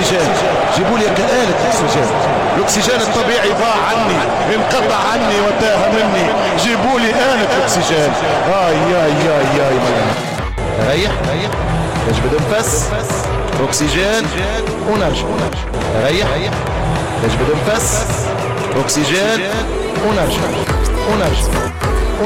الاكسجين، جيبوا لي آلة الاكسجين. الاكسجين الطبيعي ضاع عني، انقطع عني وتاه مني، جيبوا لي آلة الاكسجين. يا ريح نجبد نفس، اكسجين ونرجع. ريح نجبد نفس، اكسجين ونرجع.